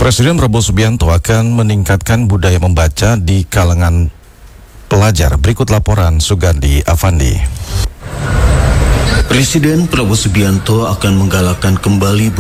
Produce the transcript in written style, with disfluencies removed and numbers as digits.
Presiden Prabowo Subianto akan meningkatkan budaya membaca di kalangan pelajar. Berikut laporan Sugandi Avandi. Presiden Prabowo Subianto akan menggalakkan kembali